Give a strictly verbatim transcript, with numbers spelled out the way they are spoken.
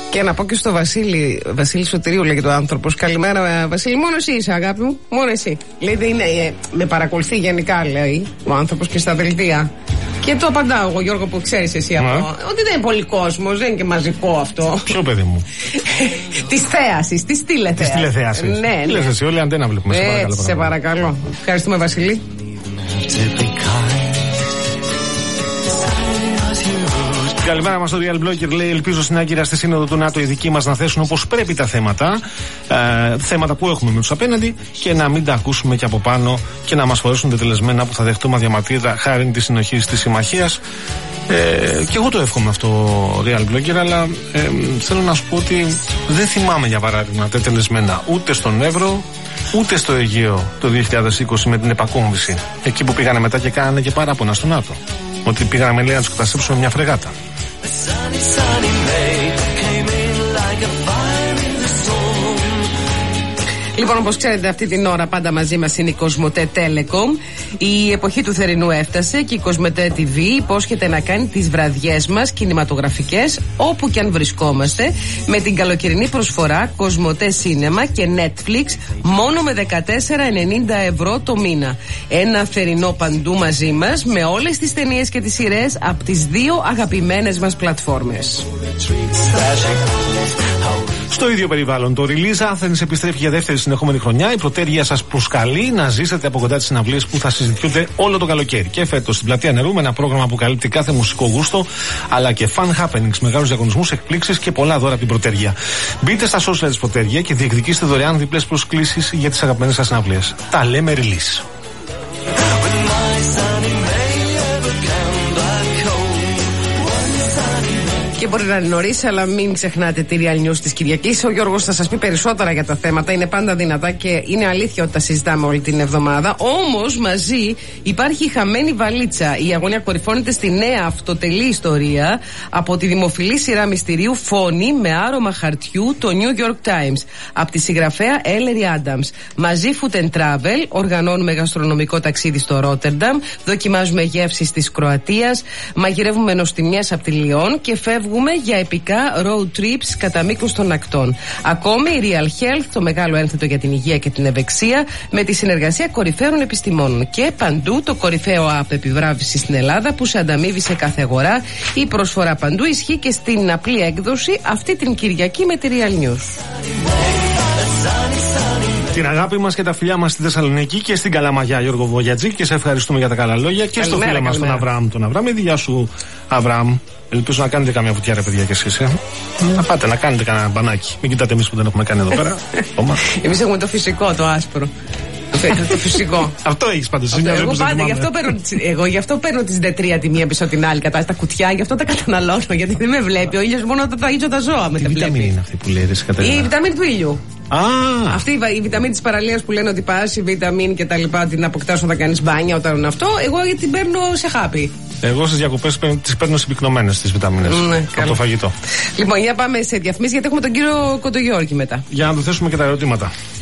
Και να πω και στο Βασίλη, Βασίλη Σωτηρίου λέγεται ο άνθρωπος. Καλημέρα, Βασίλη. Μόνο εσύ είσαι, αγάπη μου. Μόνο εσύ. Λέει, δεν είναι, ε, με παρακολουθεί γενικά, λέει ο άνθρωπος και στα δελτία. Και το απαντάω εγώ, Γιώργο, που ξέρεις εσύ αυτό. Yeah. Ότι δεν είναι πολύ κόσμος, δεν είναι και μαζικό αυτό. Ποιο παιδί μου? Τη θέαση, τη τηλεθέαση. Τη τηλεθέαση. Ναι, ναι. Τι λες εσύ, όλη αντένα βλέπουμε. Σε παρακαλώ. Σε παρακαλώ. Ευχαριστούμε, Βασίλη. Καλημέρα μας στο Real Blogger, λέει: ελπίζω στην άγκυρα στη Σύνοδο του ΝΑΤΟ οι δικοί μας να θέσουν όπως πρέπει τα θέματα, ε, θέματα που έχουμε με τους απέναντι, και να μην τα ακούσουμε και από πάνω και να μας φορέσουν τετελεσμένα που θα δεχτούμε αδιαμαρτύρητα χάρη τη συνοχή τη συμμαχία. Ε, και εγώ το εύχομαι αυτό, Real Blogger, αλλά ε, θέλω να σου πω ότι δεν θυμάμαι για παράδειγμα τετελεσμένα ούτε στον Εύρο ούτε στο Αιγαίο το δύο χιλιάδες είκοσι με την επακόμβηση. Εκεί που πήγανε μετά και κάνανε και παράπονα στο ΝΑΤΟ. Ότι πήγαμε, λέει, να τους καταστρέψουμε μια φρεγάτα. Λοιπόν, όπως ξέρετε, αυτή την ώρα πάντα μαζί μας είναι η Κοσμοτέ Telecom. Η εποχή του θερινού έφτασε και η Κοσμοτέ τι βι υπόσχεται να κάνει τις βραδιές μας κινηματογραφικές όπου και αν βρισκόμαστε, με την καλοκαιρινή προσφορά Κοσμοτέ Cinema και Netflix μόνο με δεκατέσσερα ενενήντα ευρώ το μήνα. Ένα θερινό παντού μαζί μας με όλες τις ταινίες και τις σειρές από τις δύο αγαπημένες μας πλατφόρμες. Στο ίδιο περιβάλλον, το Release Athens επιστρέφει για δεύτερη συνεχόμενη χρονιά. Η Πρωτέργεια σας προσκαλεί να ζήσετε από κοντά τις συναυλίες που θα συζητιούνται όλο το καλοκαίρι. Και φέτος στην Πλατεία Νερού, με ένα πρόγραμμα που καλύπτει κάθε μουσικό γούστο, αλλά και fun happenings, μεγάλους διαγωνισμούς, εκπλήξεις και πολλά δώρα από την Πρωτέργεια. Μπείτε στα social της Πρωτέργεια και διεκδικήστε δωρεάν διπλές προσκλήσεις για τις αγαπημένες σας συναυλίες. Τα λέμε Release. Και μπορεί να είναι νωρίς, αλλά μην ξεχνάτε τη Real News της Κυριακής. Ο Γιώργος θα σας πει περισσότερα για τα θέματα. Είναι πάντα δυνατά και είναι αλήθεια ότι τα συζητάμε όλη την εβδομάδα. Όμως μαζί υπάρχει η χαμένη βαλίτσα. Η αγωνία κορυφώνεται στη νέα αυτοτελή ιστορία από τη δημοφιλή σειρά μυστηρίου Φόνη με άρωμα χαρτιού, το New York Times. Από τη συγγραφέα Ellery Adams. Μαζί Food and Travel, οργανώνουμε γαστρονομικό ταξίδι στο Ρότερνταμ, δοκιμάζουμε γεύσεις της Κροατίας, μαγειρεύουμε νοστιμιές από τη Λιόν και φεύγουμε για επικά road trips κατά μήκος των ακτών. Ακόμη η Real Health, το μεγάλο ένθετο για την υγεία και την ευεξία, με τη συνεργασία κορυφαίων επιστημόνων. Και παντού το κορυφαίο app επιβράβευση στην Ελλάδα που σε ανταμείβει σε κάθε αγορά. Η προσφορά παντού ισχύει και στην απλή έκδοση αυτή την Κυριακή με τη Real News. Την αγάπη μας και τα φιλιά μας στη Θεσσαλονίκη και στην Καλαμαγιά, Γιώργο Βογιατζή, και σε ευχαριστούμε για τα καλά λόγια. Και καλημέρα, στο φίλο μας τον Αβραάμ. Τον Αβραάμ, η δικιά σου, Αβραάμ. Ελπίζω να κάνετε καμιά βουτιά, ρε παιδιά, κι εσείς. Ε. Να πάτε να κάνετε κανένα μπανάκι. Μην κοιτάτε εμείς που δεν έχουμε κάνει εδώ πέρα. Εμείς έχουμε το φυσικό, το άσπρο. Το φυσικό. Αυτό έχεις πάντως. Εγώ πάντα γι' αυτό παίρνω, εγώ γι' αυτό παίρνω τις ντι τρία τη μία πίσω την άλλη κατά τα κουτιά, γι' αυτό τα καταναλώνω. Γιατί δεν με βλέπει ο ήλιος, μόνο τα ίδια τα ζώα με τα βλέπει. Τι βιταμίνη είναι αυτή που λέει, Κατερίνα? Η βιταμίνη του ήλιου. Α. Αυτή η βιταμίνη της παραλίας που λένε ότι πας, η βιταμίνη και τα λοιπά, την αποκτάς όταν κάνεις μπάνια, όταν αυτό, εγώ την παίρνω σε χάπι. Εγώ στις διακοπές τις παίρνω συμπυκνωμένες τις βιταμίνες. Ναι, από το φαγητό. Λοιπόν, για πάμε σε διαφημίσεις γιατί έχουμε τον κύριο Κοντογιώργη μετά. Για να του θέσουμε και τα ερωτήματα.